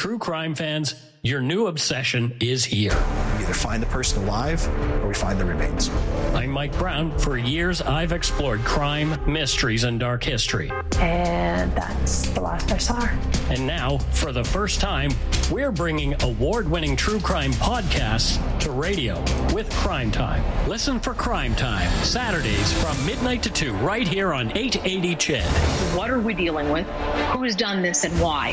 True crime fans, your new obsession is here. We either find the person alive or we find the remains. I'm Mike Brown. For years, I've explored crime, mysteries, and dark history. And that's the last I saw her. And now, for the first time, we're bringing award-winning true crime podcasts to radio with Crime Time. Listen for Crime Time, Saturdays from midnight to 2, right here on 880 CHED. What are we dealing with? Who has done this and why?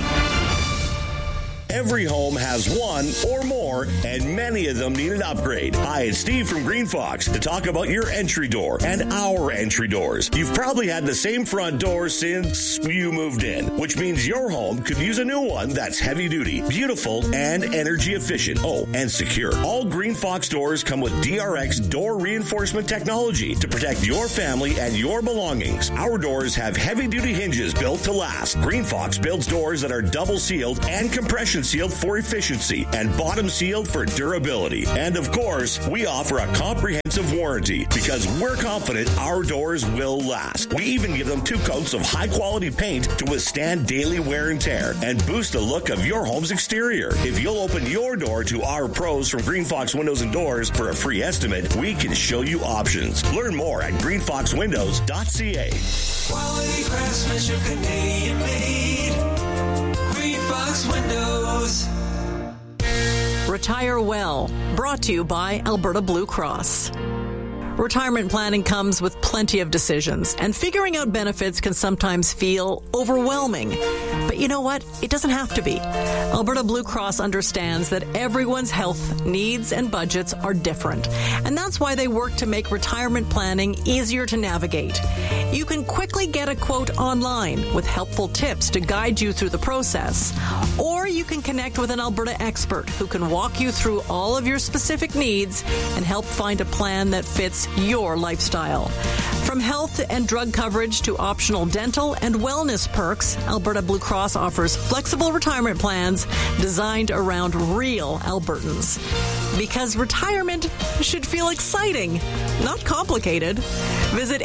Every home has one or more, and many of them need an upgrade. Hi, it's Steve from Green Fox to talk about your entry door and our entry doors. You've probably had the same front door since you moved in, which means your home could use a new one that's heavy duty, beautiful, and energy efficient. Oh, and secure. All Green Fox doors come with DRX door reinforcement technology to protect your family and your belongings. Our doors have heavy duty hinges built to last. Green Fox builds doors that are double sealed and compression sealed for efficiency and bottom sealed for durability. And of course, we offer a comprehensive warranty because we're confident our doors will last. We even give them 2 coats of high quality paint to withstand daily wear and tear and boost the look of your home's exterior. If you'll open your door to our pros from Green Fox Windows and Doors for a free estimate, we can show you options. Learn more at greenfoxwindows.ca. Quality craftsmanship, Canadian made. Green Fox Windows. Retire Well, brought to you by Alberta Blue Cross. Retirement planning comes with plenty of decisions, and figuring out benefits can sometimes feel overwhelming. But you know what? It doesn't have to be. Alberta Blue Cross understands that everyone's health needs and budgets are different, and that's why they work to make retirement planning easier to navigate. You can quickly get a quote online with helpful tips to guide you through the process, or you can connect with an Alberta expert who can walk you through all of your specific needs and help find a plan that fits your lifestyle. From health and drug coverage to optional dental and wellness perks, Alberta Blue Cross offers flexible retirement plans designed around real Albertans. Because retirement should feel exciting, not complicated. Visit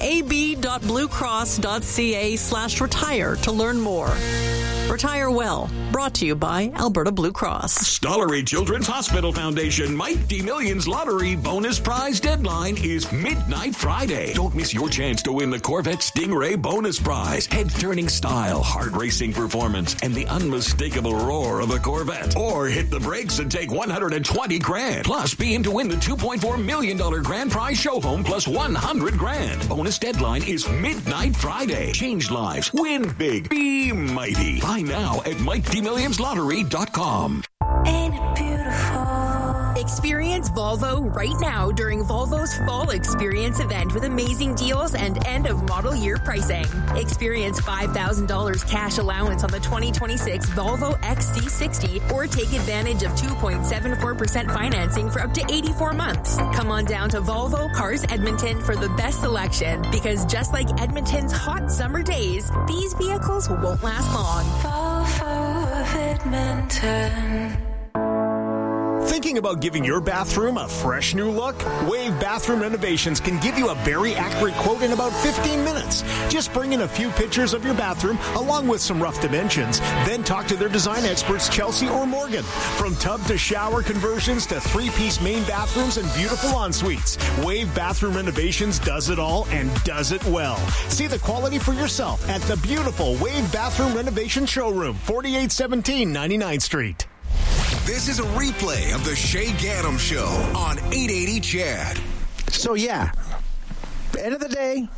ab.bluecross.ca/retire to learn more. Retire Well, brought to you by Alberta Blue Cross. Stollery Children's Hospital Foundation Mighty Millions Lottery bonus prize deadline is midnight Friday. Don't miss your chance to win the Corvette Stingray bonus prize. Head-turning style, heart-racing performance, and the unmistakable roar of a Corvette. Or hit the brakes and take $120 grand. Plus, be in to win the $2.4 million grand prize show home plus $100 grand. Bonus deadline is midnight Friday. Change lives. Win big. Be mighty. Buy now at MightyMillionsLottery.com. Ain't it beautiful? Experience Volvo right now during Volvo's Fall Experience event with amazing deals and end-of-model year pricing. Experience $5,000 cash allowance on the 2026 Volvo XC60 or take advantage of 2.74% financing for up to 84 months. Come on down to Volvo Cars Edmonton for the best selection because just like Edmonton's hot summer days, these vehicles won't last long. Volvo of Edmonton. Thinking about giving your bathroom a fresh new look? Wave Bathroom Renovations can give you a very accurate quote in about 15 minutes. Just bring in a few pictures of your bathroom along with some rough dimensions. Then talk to their design experts, Chelsea or Morgan. From tub to shower conversions to 3-piece main bathrooms and beautiful ensuites, Wave Bathroom Renovations does it all and does it well. See the quality for yourself at the beautiful Wave Bathroom Renovation Showroom, 4817 99th Street. This is a replay of the Shay Gaddam Show on 880 CHED. So, yeah, end of the day,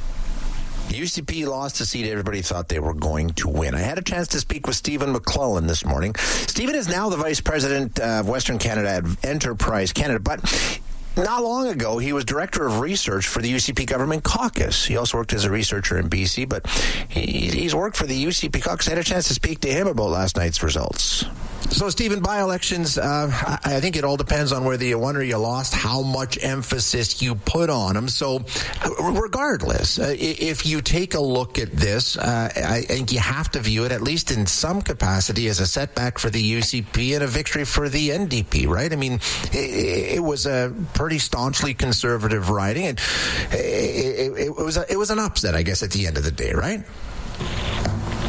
UCP lost a seat everybody thought they were going to win. I had a chance to speak with Stephen McClellan this morning. Stephen is now the Vice President of Western Canada at Enterprise Canada, but not long ago, he was Director of Research for the UCP Government Caucus. He also worked as a researcher in BC, but he's worked for the UCP Caucus. I had a chance to speak to him about last night's results. So, Stephen, by-elections, I think it all depends on whether you won or you lost, how much emphasis you put on them. So, regardless, if you take a look at this, I think you have to view it, at least in some capacity, as a setback for the UCP and a victory for the NDP, right? I mean, it was a pretty staunchly conservative riding, and it was an upset, I guess, at the end of the day, right?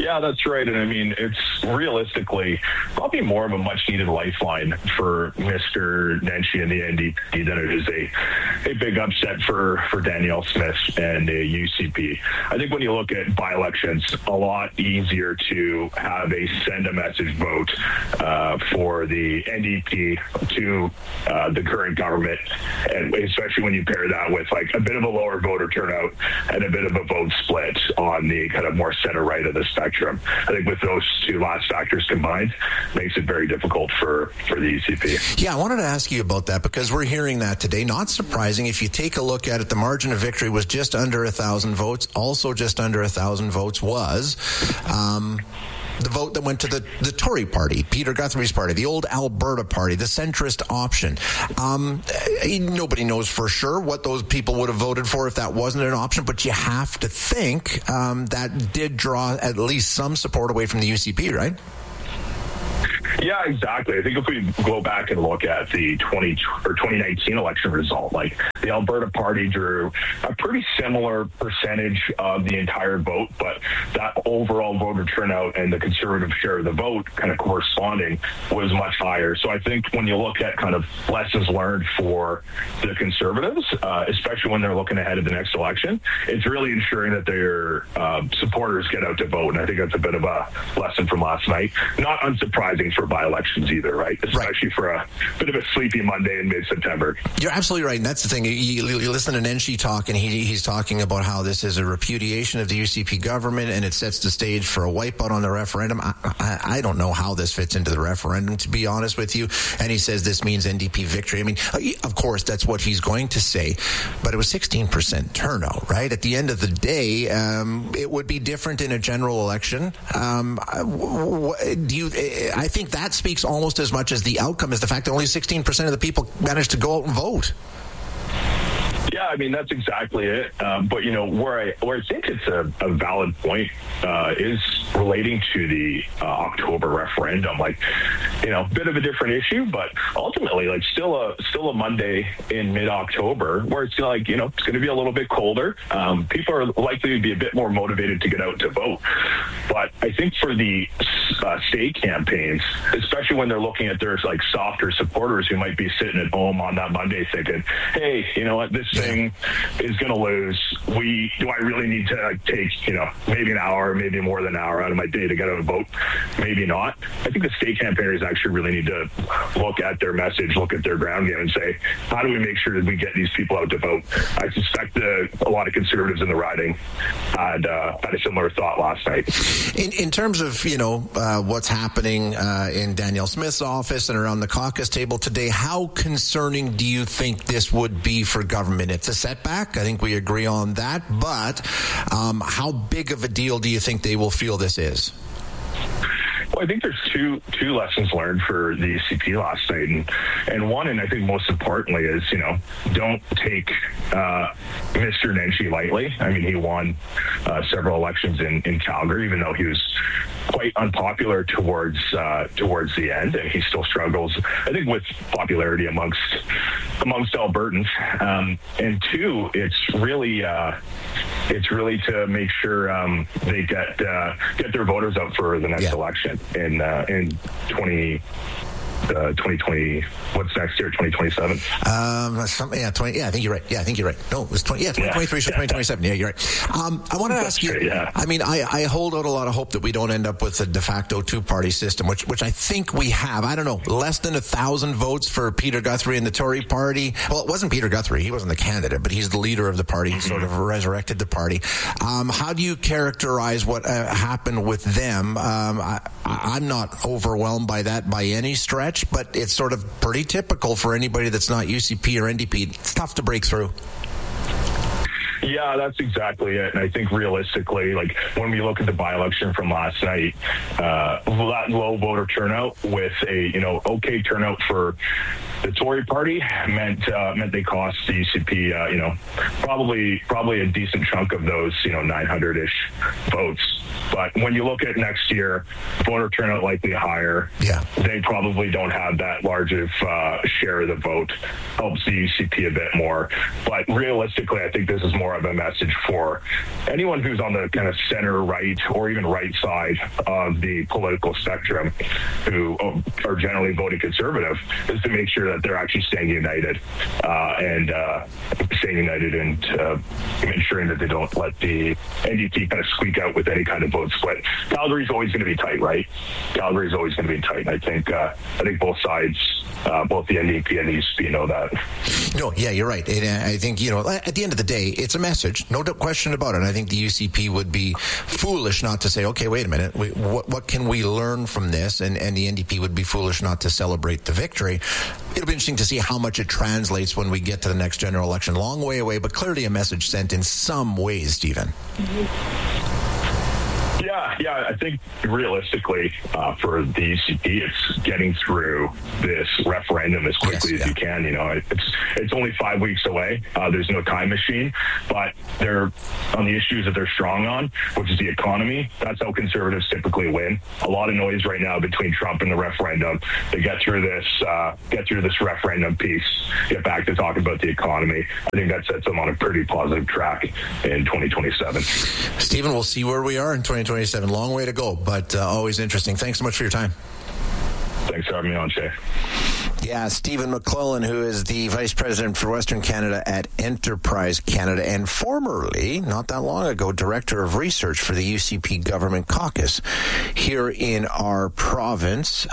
Yeah, that's right. And I mean, it's realistically probably more of a much-needed lifeline for Mr. Nenshi and the NDP than it is a big upset for Danielle Smith and the UCP. I think when you look at by-elections, a lot easier to have a send-a-message vote for the NDP to the current government, and especially when you pair that with like a bit of a lower voter turnout and a bit of a vote split on the kind of more center-right of the spectrum. I think with those two last factors combined, makes it very difficult for the UCP. Yeah, I wanted to ask you about that because we're hearing that today. Not surprising. If you take a look at it, the margin of victory was just under 1,000 votes. Also just under 1,000 votes was the vote that went to the Tory party, Peter Guthrie's party, the old Alberta party, the centrist option. Nobody knows for sure what those people would have voted for if that wasn't an option, but you have to think that did draw at least some support away from the UCP, right? Yeah, exactly. I think if we go back and look at the 2019 election result, like the Alberta Party drew a pretty similar percentage of the entire vote, but that overall voter turnout and the Conservative share of the vote kind of corresponding was much higher. So I think when you look at kind of lessons learned for the Conservatives, especially when they're looking ahead of the next election, it's really ensuring that their supporters get out to vote. And I think that's a bit of a lesson from last night. Not unsurprising for by-elections either, right? Especially for a bit of a sleepy Monday in mid-September. You're absolutely right, and that's the thing. You listen to Nenshi talk, and he's talking about how this is a repudiation of the UCP government, and it sets the stage for a wipeout on the referendum. I don't know how this fits into the referendum, to be honest with you. And he says this means NDP victory. I mean, of course, that's what he's going to say, but it was 16% turnout, right? At the end of the day, it would be different in a general election. I think that speaks almost as much as the outcome, is the fact that only 16% of the people managed to go out and vote. Yeah, I mean, that's exactly it. But, you know, where I think it's a valid point is relating to the October referendum. Like, you know, bit of a different issue, but ultimately, like, still a Monday in mid-October where it's like, you know, it's going to be a little bit colder. People are likely to be a bit more motivated to get out to vote. But I think for the state campaigns, especially when they're looking at their, like, softer supporters who might be sitting at home on that Monday thinking, hey, you know what, this thing is going to lose. Do I really need to take, you know, maybe an hour, maybe more than an hour out of my day to get out and vote? Maybe not. I think the state campaigners actually really need to look at their message, look at their ground game and say, how do we make sure that we get these people out to vote? I suspect a lot of Conservatives in the riding had a similar thought last night. In terms of, you know, what's happening in Danielle Smith's office and around the caucus table today, how concerning do you think this would be for government? It's a setback. I think we agree on that. But how big of a deal do you think they will feel this is? Well, I think there's two lessons learned for the UCP last night, and one, and I think most importantly, is, you know, don't take Mr. Nenshi lightly. I mean, he won several elections in Calgary, even though he was quite unpopular towards the end, and he still struggles, I think, with popularity amongst Albertans. And two, it's really to make sure they get their voters out for the next election in 2020. What's next year? 2027. I think you're right. Yeah, I think you're right. No, it was 2023, so 2027. Yeah, you're right. I want to ask you. I mean, I hold out a lot of hope that we don't end up with a de facto two-party system, which I think we have. I don't know, less than 1,000 votes for Peter Guthrie and the Tory party. Well, it wasn't Peter Guthrie; he wasn't the candidate, but he's the leader of the party. He sort of resurrected the party. How do you characterize what happened with them? I'm not overwhelmed by that by any stretch, but it's sort of pretty typical for anybody that's not UCP or NDP. It's tough to break through. Yeah, that's exactly it. And I think realistically, like when we look at the by-election from last night, that low voter turnout with a, okay turnout for the Tory party meant they cost the UCP, probably a decent chunk of those, 900-ish votes. But when you look at next year, voter turnout likely higher. Yeah. They probably don't have that large of share of the vote. Helps the UCP a bit more. But realistically, I think this is more of a message for anyone who's on the kind of center right or even right side of the political spectrum who are generally voting conservative, is to make sure that they're actually staying united and ensuring that they don't let the NDP kind of squeak out with any kind of vote split. Calgary's always going to be tight, right? Calgary's always going to be tight. And I think both sides, both the NDP and the UCP know that. No, yeah, you're right. And I think, at the end of the day, it's a message. No question about it. And I think the UCP would be foolish not to say, okay, wait a minute, what can we learn from this? And the NDP would be foolish not to celebrate the victory. It'll be interesting to see how much it translates when we get to the next general election. Long way away, but clearly a message sent in some ways, Stephen. Yeah, I think realistically for the UCP, it's getting through this referendum as quickly as you can. It's only 5 weeks away. There's no time machine, but they're on the issues that they're strong on, which is the economy. That's how conservatives typically win. A lot of noise right now between Trump and the referendum. They get through this referendum piece, get back to talking about the economy. I think that sets them on a pretty positive track in 2027. Stephen, we'll see where we are in 2027. Long way to go, but always interesting. Thanks so much for your time. Thanks for having me on, Shay. Yeah, Stephen McClellan, who is the Vice President for Western Canada at Enterprise Canada and formerly, not that long ago, Director of Research for the UCP Government Caucus here in our province.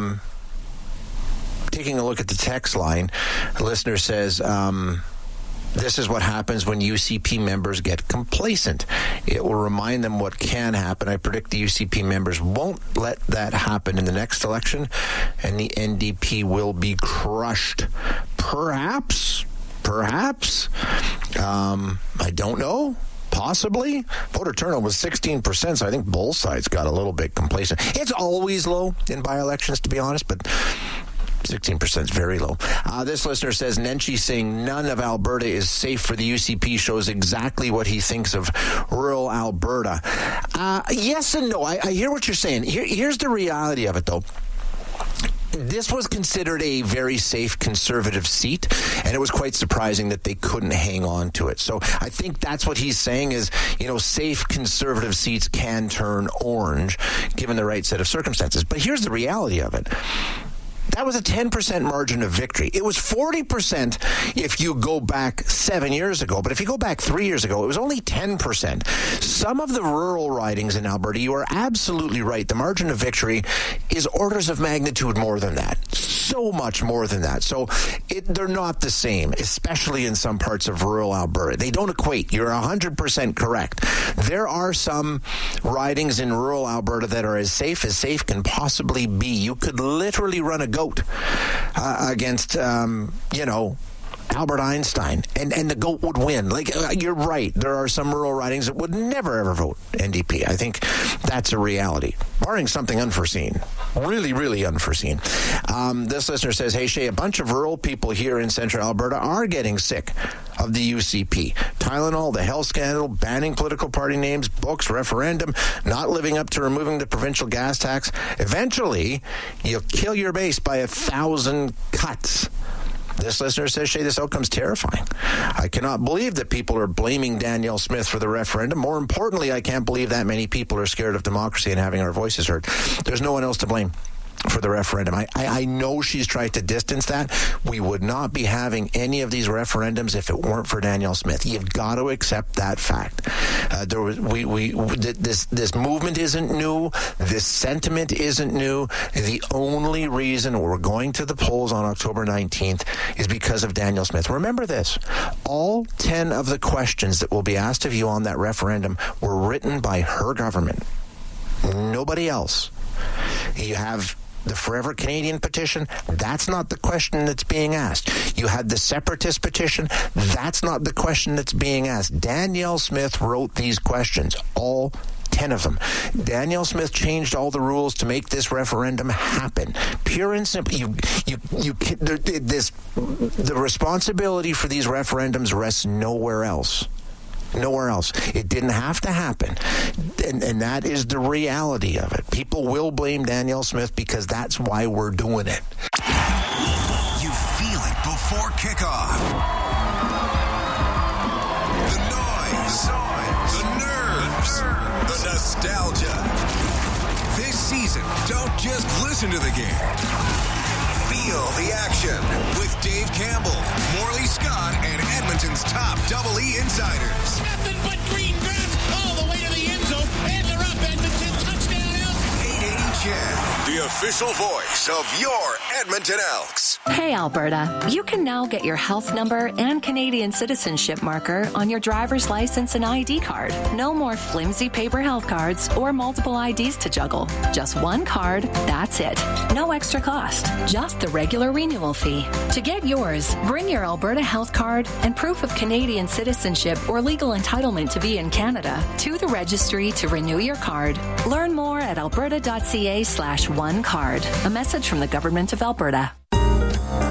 Taking a look at the text line, a listener says, this is what happens when UCP members get complacent. It will remind them what can happen. I predict the UCP members won't let that happen in the next election, and the NDP will be crushed. Perhaps. I don't know. Possibly. Voter turnout was 16%, so I think both sides got a little bit complacent. It's always low in by-elections, to be honest, but 16% is very low. This listener says, Nenshi saying none of Alberta is safe for the UCP shows exactly what he thinks of rural Alberta. Yes and no. I hear what you're saying. Here's the reality of it, though. This was considered a very safe conservative seat, and it was quite surprising that they couldn't hang on to it. So I think that's what he's saying is, safe conservative seats can turn orange given the right set of circumstances. But here's the reality of it. That was a 10% margin of victory. It was 40% if you go back 7 years ago. But if you go back 3 years ago, it was only 10%. Some of the rural ridings in Alberta, you are absolutely right. The margin of victory is orders of magnitude more than that. So much more than that. So they're not the same, especially in some parts of rural Alberta. They don't equate. You're 100% correct. There are some ridings in rural Alberta that are as safe can possibly be. You could literally run a goat against, Albert Einstein, and the goat would win. You're right. There are some rural ridings that would never, ever vote NDP. I think that's a reality, barring something unforeseen. Really, really unforeseen. This listener says, hey, Shay, a bunch of rural people here in central Alberta are getting sick of the UCP. Tylenol, the health scandal, banning political party names, books, referendum, not living up to removing the provincial gas tax. Eventually, you'll kill your base by 1,000 cuts. This listener says, Shay, this outcome's terrifying. I cannot believe that people are blaming Danielle Smith for the referendum. More importantly, I can't believe that many people are scared of democracy and having our voices heard. There's no one else to blame for the referendum. I know she's tried to distance that. We would not be having any of these referendums if it weren't for Danielle Smith. You've got to accept that fact. This movement isn't new. This sentiment isn't new. The only reason we're going to the polls on October 19th is because of Danielle Smith. Remember this. All 10 of the questions that will be asked of you on that referendum were written by her government. Nobody else. You have the Forever Canadian petition, that's not the question that's being asked. You had the Separatist petition, that's not the question that's being asked. Danielle Smith wrote these questions, all 10 of them. Danielle Smith changed all the rules to make this referendum happen. Pure and simple. The responsibility for these referendums rests nowhere else Nowhere else. It didn't have to happen. And that is the reality of it. People will blame Danielle Smith because that's why we're doing it. You feel it before kickoff. The noise, the nerves, the nostalgia. This season, don't just listen to the game. Feel the action with Dave Campbell, Morley Scott, and Edmonton's top Double E insiders. Nothing but green grass all the way to the end zone, and they're up. Edmonton touchdown Elks. 880 CHED, the official voice of your Edmonton Elks. Hey, Alberta, you can now get your health number and Canadian citizenship marker on your driver's license and ID card. No more flimsy paper health cards or multiple IDs to juggle. Just one card, that's it. No extra cost, just the regular renewal fee. To get yours, bring your Alberta health card and proof of Canadian citizenship or legal entitlement to be in Canada to the registry to renew your card. Learn more at alberta.ca/onecard. A message from the Government of Alberta.